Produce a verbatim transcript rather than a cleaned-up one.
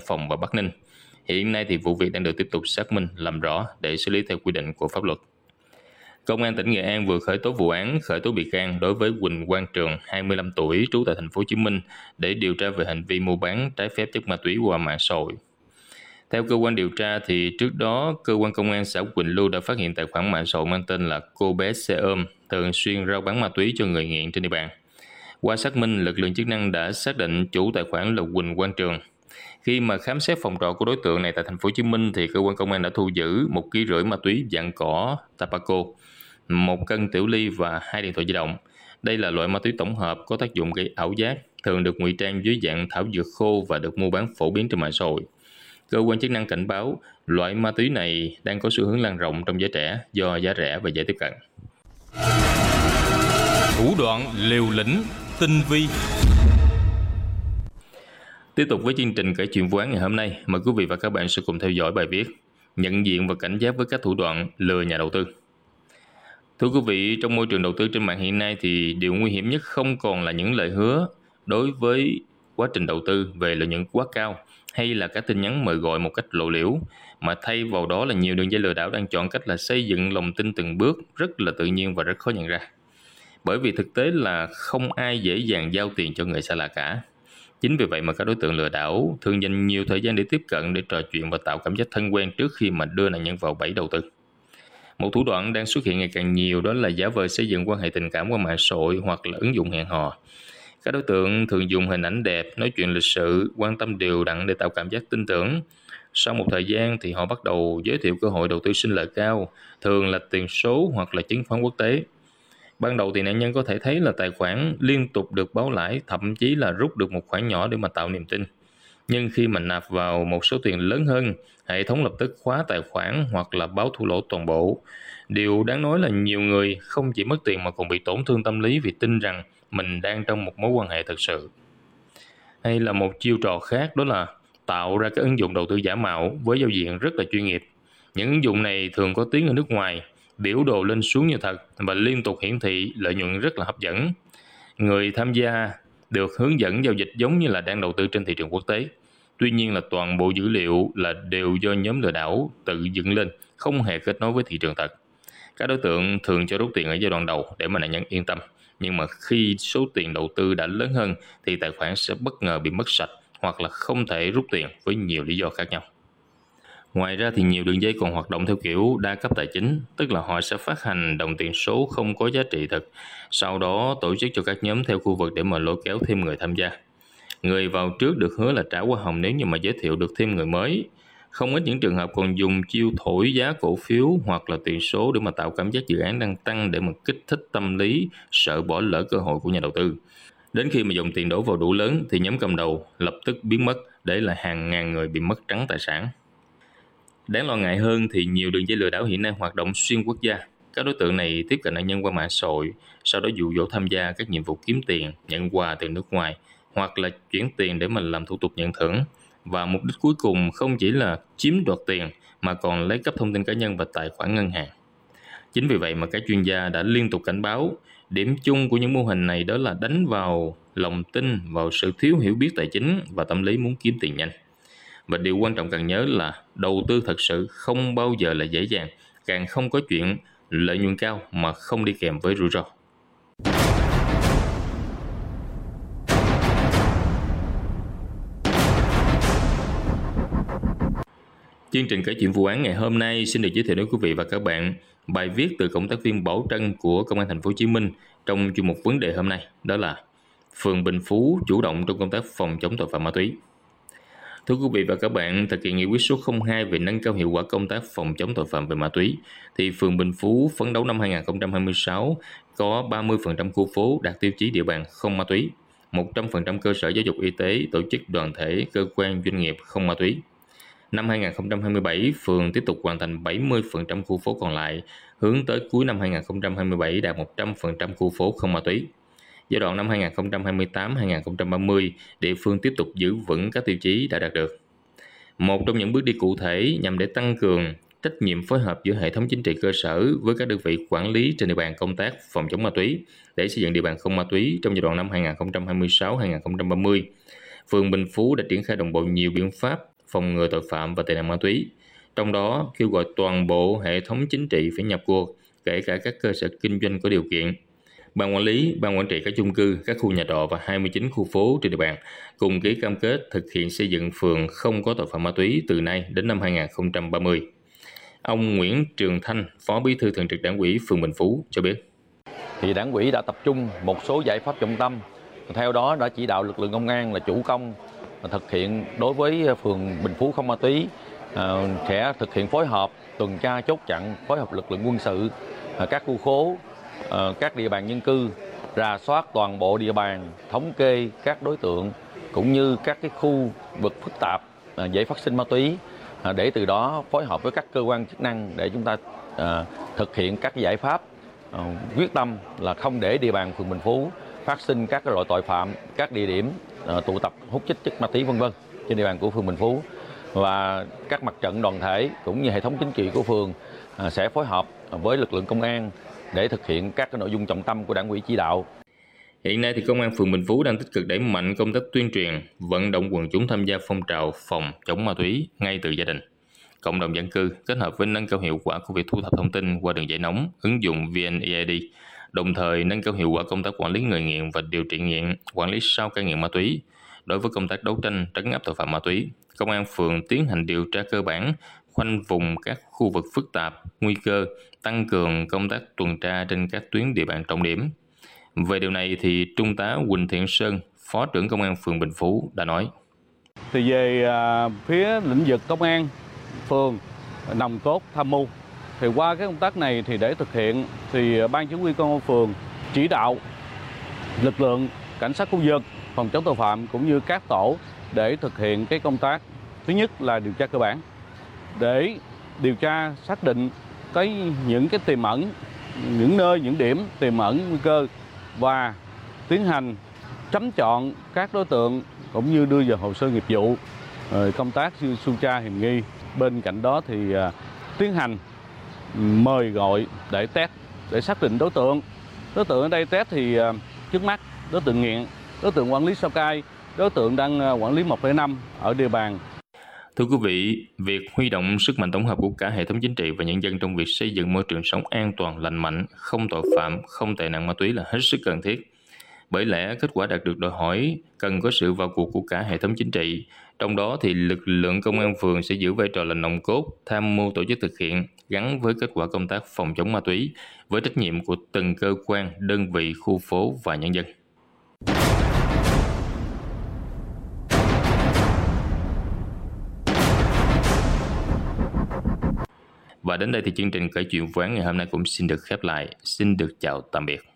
Phòng và Bắc Ninh. Hiện nay thì vụ việc đang được tiếp tục xác minh, làm rõ để xử lý theo quy định của pháp luật. Công an tỉnh Nghệ An vừa khởi tố vụ án, khởi tố bị can đối với Huỳnh Quang Trường, hai mươi lăm tuổi, trú tại thành phố Hồ Chí Minh để điều tra về hành vi mua bán trái phép chất ma túy qua mạng xã hội. Theo cơ quan điều tra thì trước đó, cơ quan công an xã Quỳnh Lưu đã phát hiện tài khoản mạng xã hội mang tên là Cô Bé Xe Ôm thường xuyên rao bán ma túy cho người nghiện trên địa bàn. Qua xác minh, lực lượng chức năng đã xác định chủ tài khoản là Huỳnh Quang Trường. Khi mà khám xét phòng trọ của đối tượng này tại thành phố Hồ Chí Minh thì cơ quan công an đã thu giữ một ký rưỡi ma túy dạng cỏ Tabaco, một cân tiểu ly và hai điện thoại di động. Đây là loại ma túy tổng hợp có tác dụng gây ảo giác, thường được ngụy trang dưới dạng thảo dược khô và được mua bán phổ biến trên mạng xã hội. Cơ quan chức năng cảnh báo loại ma túy này đang có xu hướng lan rộng trong giới trẻ do giá rẻ và dễ tiếp cận. Thủ đoạn liều lĩnh, tinh vi. Tiếp tục với chương trình kể chuyện vụ án ngày hôm nay, mời quý vị và các bạn sẽ cùng theo dõi bài viết Nhận diện và cảnh giác với các thủ đoạn lừa nhà đầu tư. Thưa quý vị, trong môi trường đầu tư trên mạng hiện nay thì điều nguy hiểm nhất không còn là những lời hứa đối với quá trình đầu tư về lợi nhuận quá cao hay là các tin nhắn mời gọi một cách lộ liễu, mà thay vào đó là nhiều đường dây lừa đảo đang chọn cách là xây dựng lòng tin từng bước rất là tự nhiên và rất khó nhận ra. Bởi vì thực tế là không ai dễ dàng giao tiền cho người xa lạ cả. Chính vì vậy mà các đối tượng lừa đảo thường dành nhiều thời gian để tiếp cận, để trò chuyện và tạo cảm giác thân quen trước khi mà đưa nạn nhân vào bẫy đầu tư. Một thủ đoạn đang xuất hiện ngày càng nhiều đó là giả vờ xây dựng quan hệ tình cảm qua mạng xã hội hoặc là ứng dụng hẹn hò. Các đối tượng thường dùng hình ảnh đẹp, nói chuyện lịch sự, quan tâm đều đặn để tạo cảm giác tin tưởng. Sau một thời gian thì họ bắt đầu giới thiệu cơ hội đầu tư sinh lợi cao, thường là tiền số hoặc là chứng khoán quốc tế. Ban đầu thì nạn nhân có thể thấy là tài khoản liên tục được báo lãi, thậm chí là rút được một khoản nhỏ để mà tạo niềm tin. Nhưng khi mà nạp vào một số tiền lớn hơn, hệ thống lập tức khóa tài khoản hoặc là báo thua lỗ toàn bộ. Điều đáng nói là nhiều người không chỉ mất tiền mà còn bị tổn thương tâm lý vì tin rằng mình đang trong một mối quan hệ thực sự. Hay là một chiêu trò khác đó là tạo ra các ứng dụng đầu tư giả mạo với giao diện rất là chuyên nghiệp. Những ứng dụng này thường có tiếng ở nước ngoài, biểu đồ lên xuống như thật và liên tục hiển thị lợi nhuận rất là hấp dẫn. Người tham gia được hướng dẫn giao dịch giống như là đang đầu tư trên thị trường quốc tế. Tuy nhiên là toàn bộ dữ liệu là đều do nhóm lừa đảo tự dựng lên, không hề kết nối với thị trường thật. Các đối tượng thường cho rút tiền ở giai đoạn đầu để mà nạn nhân yên tâm. Nhưng mà khi số tiền đầu tư đã lớn hơn thì tài khoản sẽ bất ngờ bị mất sạch hoặc là không thể rút tiền với nhiều lý do khác nhau. Ngoài ra thì nhiều đường dây còn hoạt động theo kiểu đa cấp tài chính, tức là họ sẽ phát hành đồng tiền số không có giá trị thực, sau đó tổ chức cho các nhóm theo khu vực để mà lôi kéo thêm người tham gia. Người vào trước được hứa là trả hoa hồng nếu như mà giới thiệu được thêm người mới. Không ít những trường hợp còn dùng chiêu thổi giá cổ phiếu hoặc là tiền số để mà tạo cảm giác dự án đang tăng, để mà kích thích tâm lý sợ bỏ lỡ cơ hội của nhà đầu tư. Đến khi mà dòng tiền đổ vào đủ lớn thì nhóm cầm đầu lập tức biến mất, để lại hàng ngàn người bị mất trắng tài sản. Đáng lo ngại hơn thì nhiều đường dây lừa đảo hiện nay hoạt động xuyên quốc gia. Các đối tượng này tiếp cận nạn nhân qua mạng xã hội, sau đó dụ dỗ tham gia các nhiệm vụ kiếm tiền, nhận quà từ nước ngoài hoặc là chuyển tiền để mà làm thủ tục nhận thưởng. Và mục đích cuối cùng không chỉ là chiếm đoạt tiền mà còn lấy cắp thông tin cá nhân và tài khoản ngân hàng. Chính vì vậy mà các chuyên gia đã liên tục cảnh báo, điểm chung của những mô hình này đó là đánh vào lòng tin, vào sự thiếu hiểu biết tài chính và tâm lý muốn kiếm tiền nhanh. Và điều quan trọng cần nhớ là đầu tư thật sự không bao giờ là dễ dàng, càng không có chuyện lợi nhuận cao mà không đi kèm với rủi ro. Chương trình kể chuyện vụ án ngày hôm nay xin được giới thiệu đến quý vị và các bạn bài viết từ cộng tác viên Bảo Trân của Công an thành phố Hồ Chí Minh trong chuyên mục vấn đề hôm nay, đó là phường Bình Phú chủ động trong công tác phòng chống tội phạm ma túy. Thưa quý vị và các bạn, thực hiện nghị quyết số không hai về nâng cao hiệu quả công tác phòng chống tội phạm về ma túy, thì phường Bình Phú phấn đấu năm hai không hai sáu có ba mươi phần trăm khu phố đạt tiêu chí địa bàn không ma túy, một trăm phần trăm cơ sở giáo dục y tế, tổ chức đoàn thể, cơ quan doanh nghiệp không ma túy. Năm hai không hai bảy, phường tiếp tục hoàn thành bảy mươi phần trăm khu phố còn lại, hướng tới cuối năm hai không hai bảy đạt một trăm phần trăm khu phố không ma túy. Giai đoạn năm hai không hai tám đến hai không ba mươi, địa phương tiếp tục giữ vững các tiêu chí đã đạt được. Một trong những bước đi cụ thể nhằm để tăng cường trách nhiệm phối hợp giữa hệ thống chính trị cơ sở với các đơn vị quản lý trên địa bàn công tác phòng chống ma túy để xây dựng địa bàn không ma túy trong giai đoạn năm hai không hai sáu đến hai không ba mươi. Phường Bình Phú đã triển khai đồng bộ nhiều biện pháp phòng ngừa tội phạm và tệ nạn ma túy. Trong đó kêu gọi toàn bộ hệ thống chính trị phải nhập cuộc, kể cả các cơ sở kinh doanh có điều kiện. Ban quản lý, ban quản trị các chung cư, các khu nhà trọ và hai mươi chín khu phố trên địa bàn cùng ký cam kết thực hiện xây dựng phường không có tội phạm ma túy từ nay đến năm hai nghìn không trăm ba mươi. Ông Nguyễn Trường Thanh, Phó Bí thư Thường trực Đảng ủy phường Bình Phú cho biết. Thì Đảng ủy đã tập trung một số giải pháp trọng tâm. Theo đó đã chỉ đạo lực lượng công an là chủ công thực hiện đối với phường Bình Phú không ma túy, sẽ thực hiện phối hợp tuần tra chốt chặn, phối hợp lực lượng quân sự, các khu phố, các địa bàn dân cư, rà soát toàn bộ địa bàn, thống kê các đối tượng cũng như các cái khu vực phức tạp dễ phát sinh ma túy, để từ đó phối hợp với các cơ quan chức năng để chúng ta thực hiện các giải pháp quyết tâm là không để địa bàn phường Bình Phú phát sinh các loại tội phạm, các địa điểm tụ tập hút chích chất ma túy vân vân trên địa bàn của phường Bình Phú. Và các mặt trận đoàn thể cũng như hệ thống chính trị của phường sẽ phối hợp với lực lượng công an để thực hiện các cái nội dung trọng tâm của Đảng ủy chỉ đạo. Hiện nay thì Công an phường Bình Phú đang tích cực đẩy mạnh công tác tuyên truyền, vận động quần chúng tham gia phong trào phòng chống ma túy ngay từ gia đình, cộng đồng dân cư, kết hợp với nâng cao hiệu quả của việc thu thập thông tin qua đường dây nóng, ứng dụng vê en e i đê, đồng thời nâng cao hiệu quả công tác quản lý người nghiện và điều trị nghiện, quản lý sau cai nghiện ma túy. Đối với công tác đấu tranh trấn áp tội phạm ma túy, Công an phường tiến hành điều tra cơ bản, khoanh vùng các khu vực phức tạp, nguy cơ, tăng cường công tác tuần tra trên các tuyến địa bàn trọng điểm. Về điều này thì Trung tá Huỳnh Thiện Sơn, Phó trưởng Công an phường Bình Phú đã nói. Thì về à, phía lĩnh vực công an phường nòng cốt tham mưu, thì qua cái công tác này thì để thực hiện thì ban chỉ huy công an phường chỉ đạo lực lượng cảnh sát khu vực, phòng chống tội phạm cũng như các tổ để thực hiện cái công tác thứ nhất là điều tra cơ bản, để điều tra xác định cái những cái tiềm ẩn, những nơi, những điểm tiềm ẩn nguy cơ và tiến hành chấm chọn các đối tượng cũng như đưa vào hồ sơ nghiệp vụ, công tác điều tra hiểm nghi. Bên cạnh đó thì tiến hành mời gọi để test để xác định đối tượng. Đối tượng ở đây test thì trước mắt đối tượng nghiện, đối tượng quản lý sau cai, đối tượng đang quản lý một phẩy năm ở địa bàn. Thưa quý vị, việc huy động sức mạnh tổng hợp của cả hệ thống chính trị và nhân dân trong việc xây dựng môi trường sống an toàn, lành mạnh, không tội phạm, không tệ nạn ma túy là hết sức cần thiết. Bởi lẽ kết quả đạt được đòi hỏi cần có sự vào cuộc của cả hệ thống chính trị. Trong đó thì lực lượng công an phường sẽ giữ vai trò là nòng cốt, tham mưu tổ chức thực hiện, gắn với kết quả công tác phòng chống ma túy, với trách nhiệm của từng cơ quan, đơn vị, khu phố và nhân dân. Và đến đây thì chương trình kể chuyện vụ án ngày hôm nay cũng xin được khép lại. Xin được chào tạm biệt.